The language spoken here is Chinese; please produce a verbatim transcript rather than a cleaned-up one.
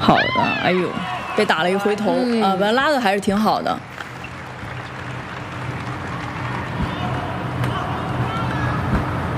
好的，哎呦，被打了一回头、 嗯、 啊，本来拉的还是挺好的。